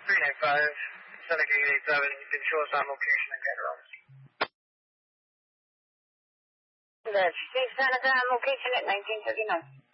395, Seneca 87, you can show us on location in Catarona. That's Steve Seneca on location at 1939.